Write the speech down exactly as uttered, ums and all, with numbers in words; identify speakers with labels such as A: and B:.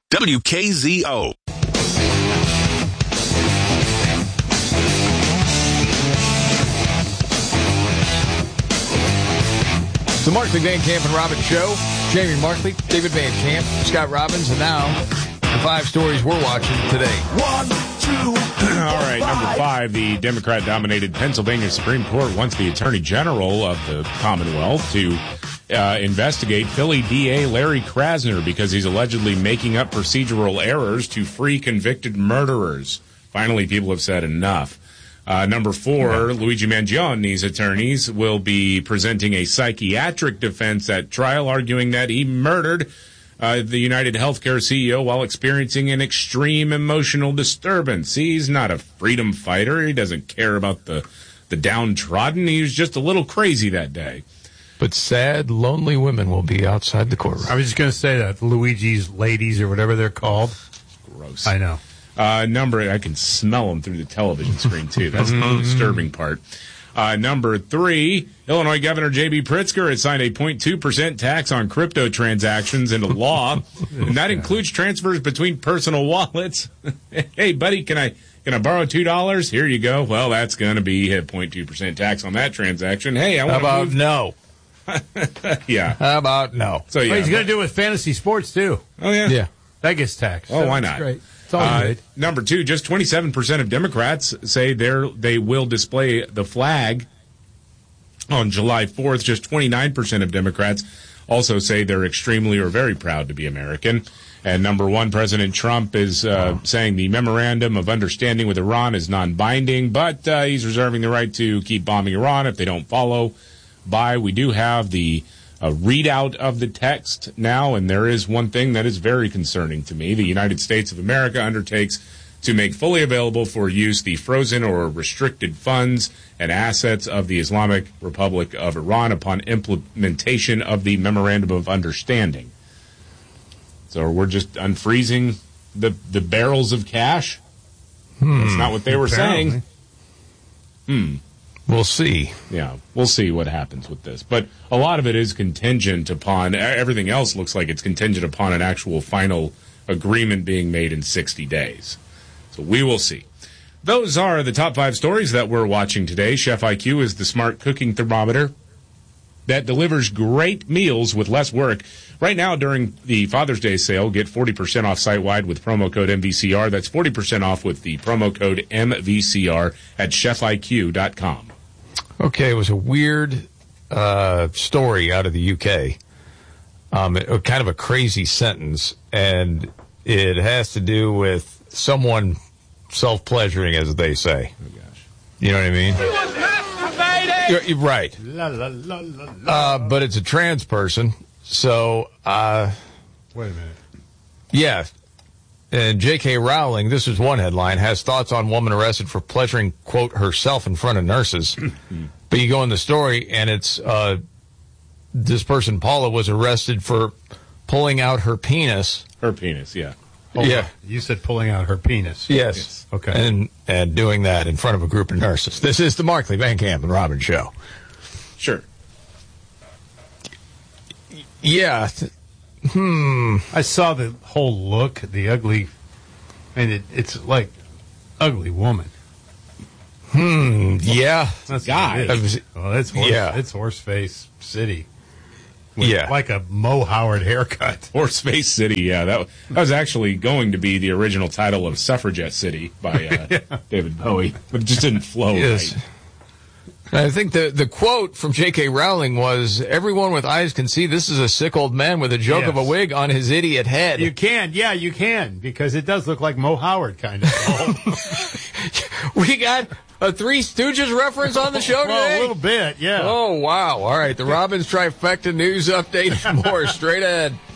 A: W K Z O.
B: The Markley, Van Camp, and Robbins Show. Jamie Markley, David Van Camp, Scott Robbins, and now the five stories we're watching today.
C: One, two.
D: All right, number five, the Democrat-dominated Pennsylvania Supreme Court wants the Attorney General of the Commonwealth to uh, investigate Philly D A Larry Krasner because he's allegedly making up procedural errors to free convicted murderers. Finally, people have said enough. Uh, number four, yeah. Luigi Mangioni's attorneys will be presenting a psychiatric defense at trial, arguing that he murdered uh, the United Healthcare C E O while experiencing an extreme emotional disturbance. He's not a freedom fighter. He doesn't care about the, the downtrodden. He was just a little crazy that day.
B: But sad, lonely women will be outside the courtroom.
E: I was just going to say that. Luigi's ladies or whatever they're called.
D: Gross.
E: I know.
D: Uh, number, I can smell them through the television screen, too. That's the disturbing part. Uh, number three, Illinois Governor J B Pritzker has signed a zero point two percent tax on crypto transactions into law, and that includes transfers between personal wallets. Hey, buddy, can I can I borrow two dollars? Here you go. Well, that's going to be a zero point two percent tax on that transaction. Hey, I want to
B: How about
D: move.
B: no?
D: Yeah.
B: How about no?
D: So, yeah.
E: Well, he's going to do it with fantasy sports, too.
D: Oh, yeah?
B: Yeah.
E: That gets taxed.
D: Oh,
E: So
D: why
E: that's
D: not?
E: Great. It's all
D: Uh,
E: good.
D: number two, just twenty-seven percent of Democrats say they're, they will display the flag on July fourth. Just twenty-nine percent of Democrats also say they're extremely or very proud to be American. And number one, President Trump is uh, saying the memorandum of understanding with Iran is non-binding, but uh, he's reserving the right to keep bombing Iran if they don't follow by. We do have the a readout of the text now, and there is one thing that is very concerning to me. The United States of America undertakes to make fully available for use the frozen or restricted funds and assets of the Islamic Republic of Iran upon implementation of the Memorandum of Understanding. So we're just unfreezing the, the barrels of cash? Hmm. That's not what they were
E: Apparently.
D: saying. Hmm.
B: We'll see.
D: Yeah, we'll see what happens with this. But a lot of it is contingent upon, everything else looks like it's contingent upon an actual final agreement being made in sixty days. So we will see. Those are the top five stories that we're watching today. Chef I Q is the smart cooking thermometer that delivers great meals with less work. Right now, during the Father's Day sale, get forty percent off site-wide with promo code M V C R. That's forty percent off with the promo code M V C R at chef I Q dot com.
B: Okay, it was a weird uh, story out of the U K. Um, it, kind of a crazy sentence, and it has to do with someone self-pleasuring, as they say.
D: Oh, gosh.
B: You know what I mean? You're, you're right.
E: La, la, la, la, la.
B: Uh, but it's a trans person, so, uh,
E: Wait a minute.
B: yeah. And J K. Rowling, this is one headline, has thoughts on woman arrested for pleasuring, quote, herself in front of nurses. But you go in the story, and it's uh, this person, Paula, was arrested for pulling out her penis.
D: Her penis, yeah.
E: Oh,
B: Yeah.
E: You said pulling out her penis.
B: Yes.
E: Okay.
B: And and doing that in front of a group of nurses. This is the Markley, Van Camp, and Robbins Show.
D: Sure.
B: Yeah. Hmm.
E: I saw the whole look, the ugly, and it, it's like ugly woman.
B: Hmm. Yeah.
E: That's
D: Guy.
E: what it is.
B: It was-
E: Well, it's horse,
B: yeah.
E: it's Horseface City. With
B: Yeah.
E: like a Mo Howard haircut.
D: Or Space City, yeah. That, that was actually going to be the original title of Suffragette City by uh,
E: Yeah.
D: David Bowie, but it just didn't flow
B: Yes.
D: right.
B: I think the, the quote from J K. Rowling was, everyone with eyes can see this is a sick old man with a joke
E: Yes.
B: of a wig on his idiot head.
E: You can, yeah, you can, because it does look like Mo Howard kind of.
B: We got a Three Stooges reference on the show today?
E: Well, a little bit, yeah.
B: Oh, wow. All right. The Robbins Trifecta News Update and more straight ahead.